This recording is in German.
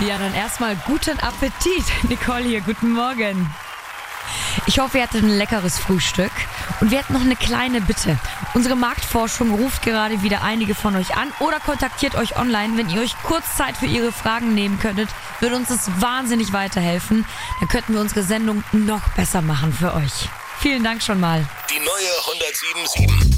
Ja, dann erstmal guten Appetit. Nicole hier, guten Morgen. Ich hoffe, ihr hattet ein leckeres Frühstück. Und wir hatten noch eine kleine Bitte. Unsere Marktforschung ruft gerade wieder einige von euch an oder kontaktiert euch online. Wenn ihr euch kurz Zeit für ihre Fragen nehmen könntet, würde uns das wahnsinnig weiterhelfen. Dann könnten wir unsere Sendung noch besser machen für euch. Vielen Dank schon mal. Die neue 107.7